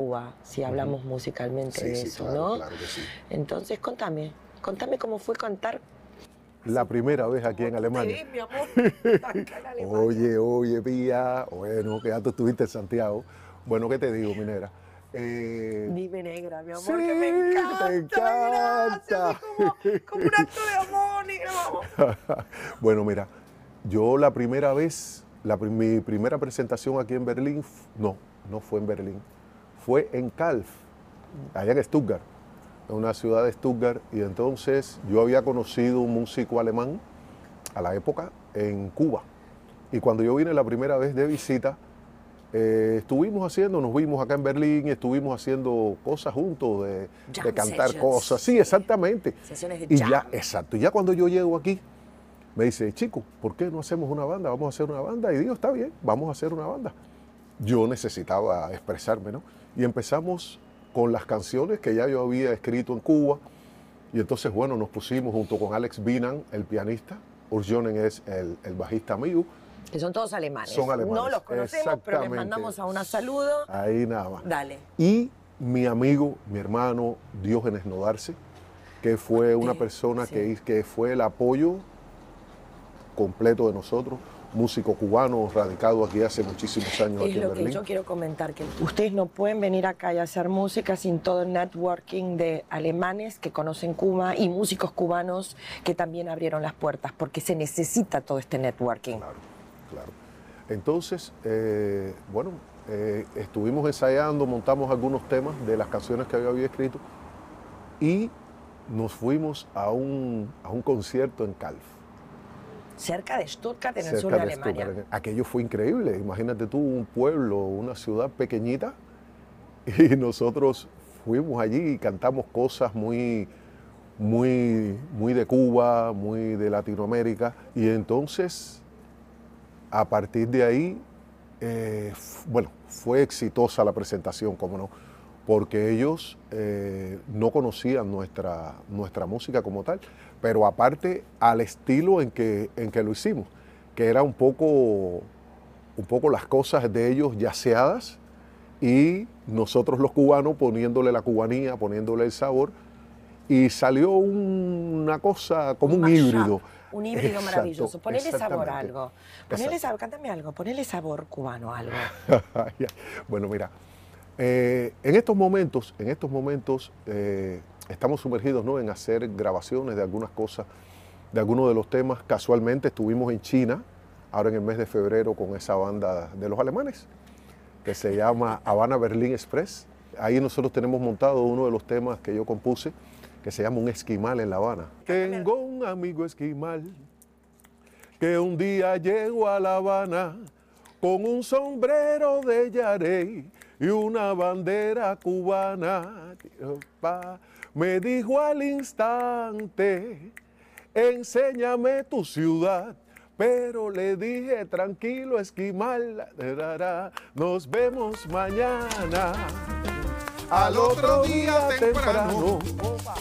Cuba, si hablamos musicalmente de eso, claro, ¿no? claro que sí. Entonces, contame cómo fue cantar. La primera vez aquí en Alemania. Te ves, mi amor, acá en Alemania. Oye, Pía, bueno, que ya tú estuviste en Santiago. Bueno, ¿qué te digo, mi negra? Dime, negra, mi amor, Sí, que me encanta. te encanta. Gracias, como un acto de amor, negra, vamos. Bueno, mira, yo la primera vez, mi primera presentación aquí en Berlín, no fue en Berlín, fue en Calw, allá en Stuttgart, en una ciudad de Stuttgart, y entonces yo había conocido un músico alemán a la época en Cuba, y cuando yo vine la primera vez de visita, nos vimos acá en Berlín, estuvimos haciendo cosas juntos, de cantar sessions. cosas, sí, exactamente. Sesiones de Y jam. ya, exacto, y ya cuando yo llego aquí, me dice, chico, ¿por qué no hacemos una banda? Vamos a hacer una banda. Y digo, está bien, vamos a hacer una banda. Yo necesitaba expresarme, ¿no? Y empezamos con las canciones que ya yo había escrito en Cuba. Y entonces, bueno, nos pusimos junto con Alex Binan, el pianista. Urs Jonen es el bajista amigo. Que son todos alemanes. Son alemanes. No los conocemos, pero les Exactamente. mandamos a una saludo. Ahí nada más. Dale. Y mi amigo, mi hermano, Diógenes Nodarse, que fue una persona sí. que fue el apoyo completo de nosotros, músico cubano radicado aquí hace muchísimos años aquí en Berlín. Es lo que yo quiero comentar, que ustedes no pueden venir acá y hacer música sin todo el networking de alemanes que conocen Cuba y músicos cubanos que también abrieron las puertas, porque se necesita todo este networking. Claro. Entonces, estuvimos ensayando, montamos algunos temas de las canciones que yo había escrito y nos fuimos a un concierto en Calw. Cerca de Stuttgart, en el sur de Alemania. Stuttgart. Aquello fue increíble. Imagínate tú, un pueblo, una ciudad pequeñita, y nosotros fuimos allí y cantamos cosas muy de Cuba, muy de Latinoamérica. Y entonces, a partir de ahí, fue exitosa la presentación, cómo no, porque ellos no conocían nuestra música como tal, pero aparte al estilo en que lo hicimos, que era un poco las cosas de ellos yaceadas y nosotros los cubanos poniéndole la cubanía, poniéndole el sabor, y salió una cosa como un híbrido. Un híbrido Exacto, maravilloso. Ponele sabor a exactamente. algo. Ponele sabor, cántame algo, ponele sabor cubano a algo. Bueno, mira, en estos momentos estamos sumergidos, ¿no?, en hacer grabaciones de algunas cosas, de algunos de los temas. Casualmente estuvimos en China, ahora en el mes de febrero, con esa banda de los alemanes, que se llama Habana Berlin Express. Ahí nosotros tenemos montado uno de los temas que yo compuse, que se llama Un esquimal en La Habana. Tengo un amigo esquimal que un día llegó a La Habana con un sombrero de yarey y una bandera cubana. Me dijo al instante, enséñame tu ciudad. Pero le dije, tranquilo, esquimal, nos vemos mañana. Al otro día temprano